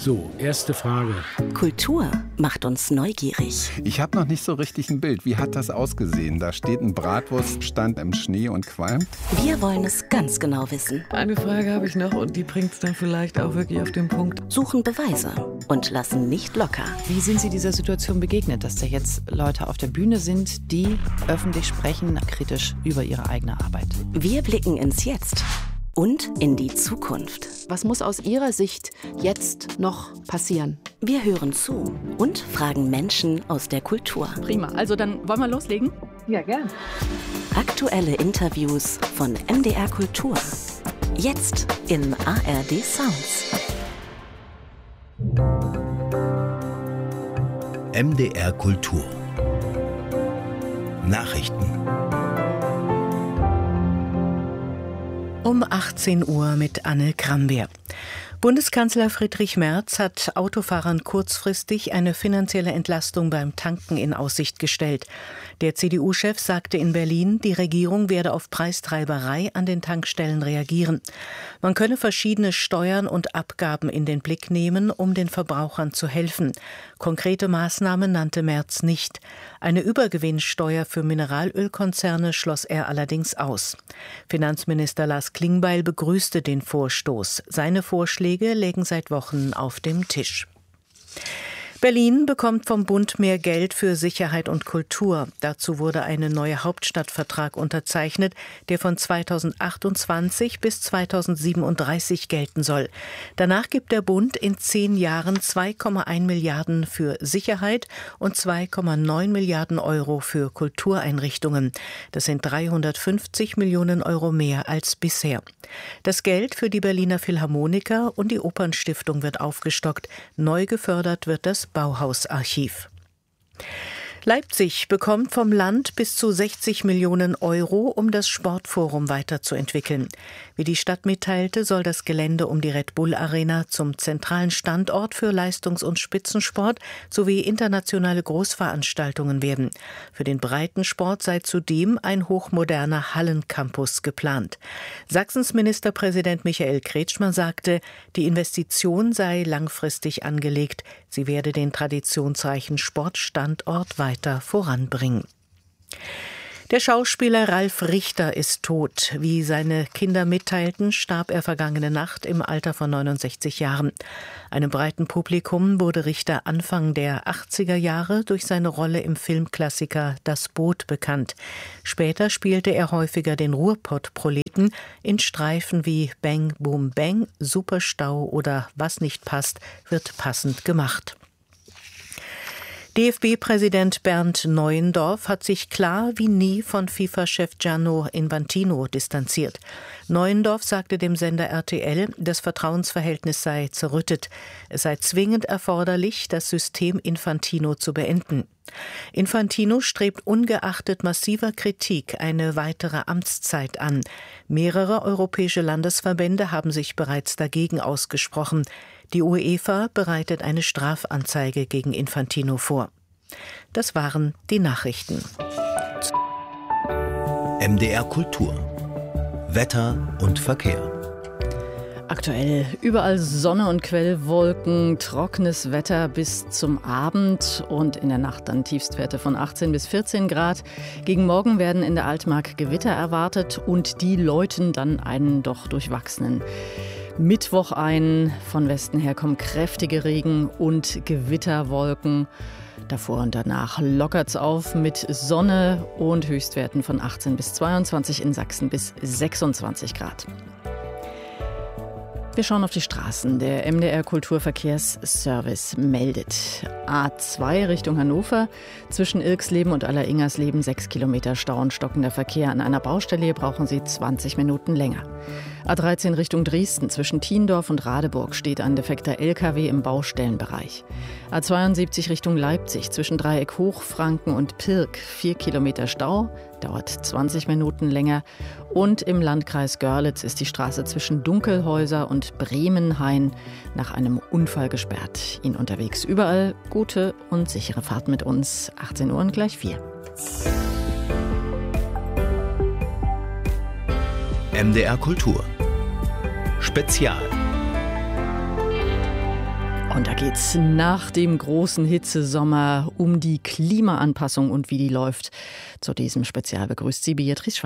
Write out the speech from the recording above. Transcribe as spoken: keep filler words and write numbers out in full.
So, erste Frage. Kultur macht uns neugierig. Ich habe noch nicht so richtig ein Bild. Wie hat das ausgesehen? Da steht ein Bratwurststand im Schnee und qualmt. Wir wollen es ganz genau wissen. Eine Frage habe ich noch und die bringt es dann vielleicht auch wirklich auf den Punkt. Suchen Beweise und lassen nicht locker. Wie sind Sie dieser Situation begegnet, dass da jetzt Leute auf der Bühne sind, die öffentlich sprechen, kritisch über ihre eigene Arbeit? Wir blicken ins Jetzt und in die Zukunft. Was muss aus Ihrer Sicht jetzt noch passieren? Wir hören zu und fragen Menschen aus der Kultur. Prima, also dann wollen wir loslegen? Ja, gern. Aktuelle Interviews von M D R Kultur. Jetzt in A R D Sounds. M D R Kultur. Nachrichten. Um achtzehn Uhr mit Anne Krambeer. Bundeskanzler Friedrich Merz hat Autofahrern kurzfristig eine finanzielle Entlastung beim Tanken in Aussicht gestellt. Der C D U-Chef sagte in Berlin, die Regierung werde auf Preistreiberei an den Tankstellen reagieren. Man könne verschiedene Steuern und Abgaben in den Blick nehmen, um den Verbrauchern zu helfen. Konkrete Maßnahmen nannte Merz nicht. Eine Übergewinnsteuer für Mineralölkonzerne schloss er allerdings aus. Finanzminister Lars Klingbeil begrüßte den Vorstoß. Seine Vorschläge lägen seit Wochen auf dem Tisch. Berlin bekommt vom Bund mehr Geld für Sicherheit und Kultur. Dazu wurde ein neuer Hauptstadtvertrag unterzeichnet, der von zweitausendachtundzwanzig bis zweitausendsiebenunddreißig gelten soll. Danach gibt der Bund in zehn Jahren zwei Komma eins Milliarden für Sicherheit und zwei Komma neun Milliarden Euro für Kultureinrichtungen. Das sind dreihundertfünfzig Millionen Euro mehr als bisher. Das Geld für die Berliner Philharmoniker und die Opernstiftung wird aufgestockt. Neu gefördert wird das Bauhausarchiv. Leipzig bekommt vom Land bis zu sechzig Millionen Euro, um das Sportforum weiterzuentwickeln. Wie die Stadt mitteilte, soll das Gelände um die Red Bull Arena zum zentralen Standort für Leistungs- und Spitzensport sowie internationale Großveranstaltungen werden. Für den Breitensport sei zudem ein hochmoderner Hallencampus geplant. Sachsens Ministerpräsident Michael Kretschmer sagte, die Investition sei langfristig angelegt. Sie werde den traditionsreichen Sportstandort weiter voranbringen. Der Schauspieler Ralf Richter ist tot. Wie seine Kinder mitteilten, starb er vergangene Nacht im Alter von neunundsechzig Jahren. Einem breiten Publikum wurde Richter Anfang der achtziger Jahre durch seine Rolle im Filmklassiker Das Boot bekannt. Später spielte er häufiger den Ruhrpott-Proleten in Streifen wie Bang Boom Bang, Superstau oder Was nicht passt, wird passend gemacht. D F B-Präsident Bernd Neuendorf hat sich klar wie nie von FIFA-Chef Gianni Infantino distanziert. Neuendorf sagte dem Sender R T L, das Vertrauensverhältnis sei zerrüttet. Es sei zwingend erforderlich, das System Infantino zu beenden. Infantino strebt ungeachtet massiver Kritik eine weitere Amtszeit an. Mehrere europäische Landesverbände haben sich bereits dagegen ausgesprochen. Die UEFA bereitet eine Strafanzeige gegen Infantino vor. Das waren die Nachrichten. M D R Kultur. Wetter und Verkehr. Aktuell überall Sonne und Quellwolken, trockenes Wetter bis zum Abend und in der Nacht dann Tiefstwerte von achtzehn bis vierzehn Grad. Gegen Morgen werden in der Altmark Gewitter erwartet und die läuten dann einen doch durchwachsenen Mittwoch ein. Von Westen her kommen kräftige Regen- und Gewitterwolken. Davor und danach lockert's auf mit Sonne und Höchstwerten von achtzehn bis zweiundzwanzig, in Sachsen bis sechsundzwanzig Grad. Wir schauen auf die Straßen. Der M D R Kulturverkehrsservice meldet A zwei Richtung Hannover. Zwischen Irksleben und Alleringers-Leben sechs Kilometer Stau und stockender Verkehr. An einer Baustelle hier brauchen Sie zwanzig Minuten länger. A dreizehn Richtung Dresden. Zwischen Thiendorf und Radeburg steht ein defekter L K W im Baustellenbereich. A zweiundsiebzig Richtung Leipzig. Zwischen Dreieck Hochfranken und Pirk vier Kilometer Stau. Dauert zwanzig Minuten länger. Und im Landkreis Görlitz ist die Straße zwischen Dunkelhäuser und Bremenhain nach einem Unfall gesperrt. Ihnen unterwegs überall gute und sichere Fahrt mit uns. achtzehn Uhr und gleich vier. M D R Kultur. Spezial. Und da geht's nach dem großen Hitzesommer um die Klimaanpassung und wie die läuft. Zu diesem Spezial begrüßt sie Beatrice Schwarz.